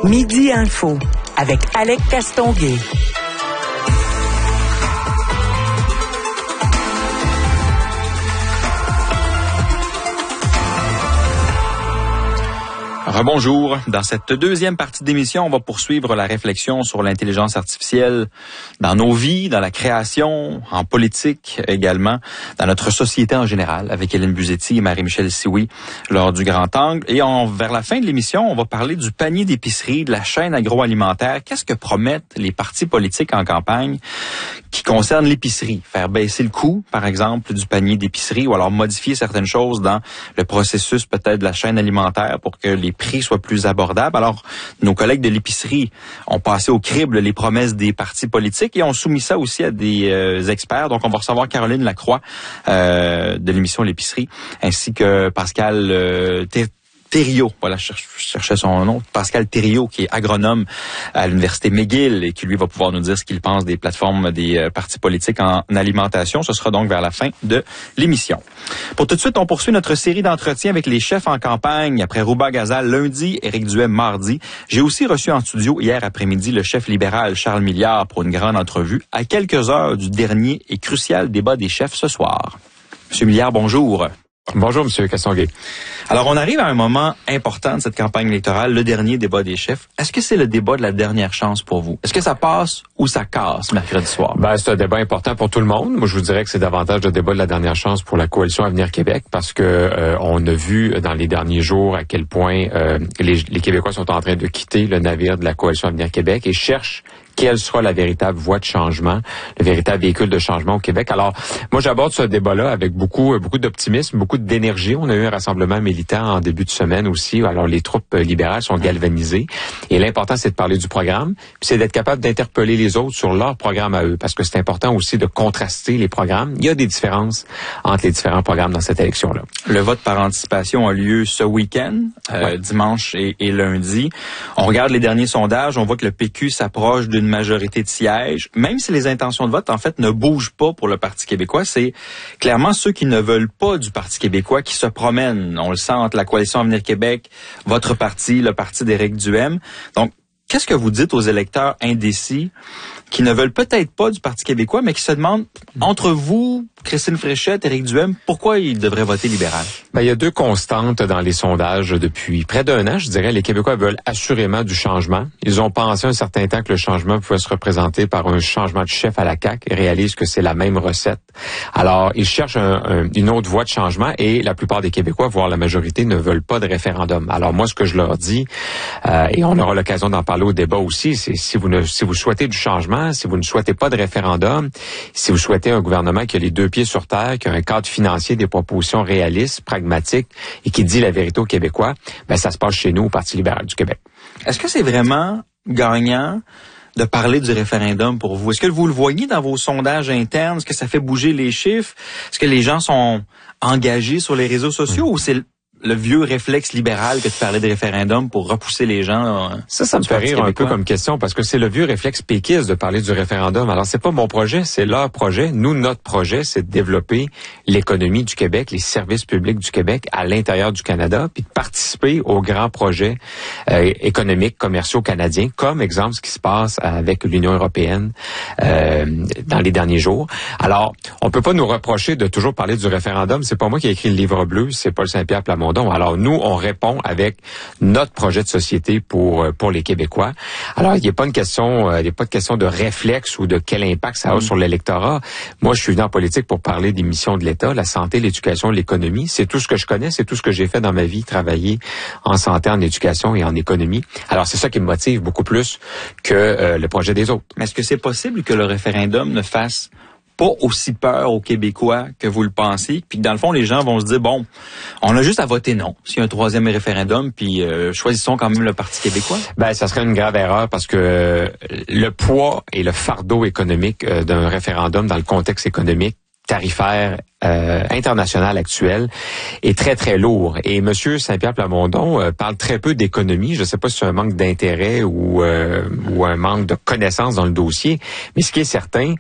Midi Info avec Alec Castonguay. Rebonjour. Dans cette deuxième partie d'émission, on va poursuivre la réflexion sur l'intelligence artificielle dans nos vies, dans la création, en politique également, dans notre société en général, avec Hélène Buzetti et Marie-Michel Sioui lors du Grand Angle. Et vers la fin de l'émission, on va parler du panier d'épicerie, de la chaîne agroalimentaire. Qu'est-ce que promettent les partis politiques en campagne qui concernent l'épicerie? Faire baisser le coût, par exemple, du panier d'épicerie ou alors modifier certaines choses dans le processus peut-être de la chaîne alimentaire pour que les prix soient plus abordables. Alors, nos collègues de l'épicerie ont passé au crible les promesses des partis politiques et ont soumis ça aussi à des experts. Donc, on va recevoir Caroline Lacroix de l'émission L'épicerie, ainsi que Pascal Thériault, voilà, je cherchais son nom, Pascal Thériault, qui est agronome à l'Université McGill et qui, lui, va pouvoir nous dire ce qu'il pense des plateformes des partis politiques en alimentation. Ce sera donc vers la fin de l'émission. Pour tout de suite, on poursuit notre série d'entretiens avec les chefs en campagne. Après Rouba Gazal lundi, Éric Duhem mardi. J'ai aussi reçu en studio hier après-midi le chef libéral Charles Milliard pour une grande entrevue à quelques heures du dernier et crucial débat des chefs ce soir. Monsieur Milliard, bonjour. Bonjour, Monsieur Castonguay. Alors, on arrive à un moment important de cette campagne électorale, le dernier débat des chefs. Est-ce que c'est le débat de la dernière chance pour vous? Est-ce que ça passe ou ça casse mercredi soir? C'est un débat important pour tout le monde. Moi, je vous dirais que c'est davantage le débat de la dernière chance pour la coalition Avenir Québec parce que on a vu dans les derniers jours à quel point les Québécois sont en train de quitter le navire de la coalition Avenir Québec et cherchent quelle sera la véritable voie de changement, le véritable véhicule de changement au Québec. Alors, moi, j'aborde ce débat-là avec beaucoup d'optimisme, beaucoup d'énergie. On a eu un rassemblement militant en début de semaine aussi. Alors, les troupes libérales sont galvanisées. Et l'important, c'est de parler du programme, puis c'est d'être capable d'interpeller les autres sur leur programme à eux, parce que c'est important aussi de contraster les programmes. Il y a des différences entre les différents programmes dans cette élection-là. Le vote par anticipation a lieu ce week-end, dimanche et lundi. On regarde les derniers sondages, on voit que le PQ s'approche d'une majorité de sièges, même si les intentions de vote, en fait, ne bougent pas pour le Parti québécois. C'est clairement ceux qui ne veulent pas du Parti québécois qui se promènent. On le sent entre la coalition Avenir Québec, votre parti, le parti d'Éric Duhem. Donc, qu'est-ce que vous dites aux électeurs indécis qui ne veulent peut-être pas du Parti québécois, mais qui se demandent, entre vous, Christine Fréchette, Éric Duhem, pourquoi ils devraient voter libéral? Il y a deux constantes dans les sondages depuis près d'un an, je dirais. Les Québécois veulent assurément du changement. Ils ont pensé un certain temps que le changement pouvait se représenter par un changement de chef à la CAQ et réalisent que c'est la même recette. Alors, ils cherchent une autre voie de changement et la plupart des Québécois, voire la majorité, ne veulent pas de référendum. Alors, moi, ce que je leur dis, et on aura l'occasion d'en parler au débat aussi, c'est si vous souhaitez du changement, si vous ne souhaitez pas de référendum, si vous souhaitez un gouvernement qui a les deux pieds sur terre, qui a un cadre financier, des propositions réalistes, pragmatiques et qui dit la vérité aux Québécois, ça se passe chez nous au Parti libéral du Québec. Est-ce que c'est vraiment gagnant de parler du référendum pour vous? Est-ce que vous le voyez dans vos sondages internes? Est-ce que ça fait bouger les chiffres? Est-ce que les gens sont engagés sur les réseaux sociaux ou c'est le vieux réflexe libéral que de parler de référendum pour repousser les gens? Ça me fait rire un peu comme question parce que c'est le vieux réflexe péquiste de parler du référendum. Alors, c'est pas mon projet, c'est leur projet. Nous, notre projet, c'est de développer l'économie du Québec, les services publics du Québec à l'intérieur du Canada, puis de participer aux grands projets économiques, commerciaux canadiens, comme exemple ce qui se passe avec l'Union européenne dans les derniers jours. Alors, on peut pas nous reprocher de toujours parler du référendum. C'est pas moi qui ai écrit le livre bleu, c'est Paul Saint-Pierre Plamondon. Alors, nous, on répond avec notre projet de société pour les Québécois. Alors, il n'y a pas de question de réflexe ou de quel impact ça a sur l'électorat. Moi, je suis venu en politique pour parler des missions de l'État, la santé, l'éducation, l'économie. C'est tout ce que je connais, c'est tout ce que j'ai fait dans ma vie, travailler en santé, en éducation et en économie. Alors, c'est ça qui me motive beaucoup plus que le projet des autres. Mais est-ce que c'est possible que le référendum ne fasse pas aussi peur aux Québécois que vous le pensez, puis que dans le fond, les gens vont se dire, bon, on a juste à voter non s'il y a un troisième référendum, puis choisissons quand même le Parti québécois? Ça serait une grave erreur parce que le poids et le fardeau économique d'un référendum dans le contexte économique tarifaire international actuel est très, très lourd. Et M. Saint-Pierre Plamondon parle très peu d'économie. Je ne sais pas si c'est un manque d'intérêt ou un manque de connaissances dans le dossier. Mais ce qui est certain,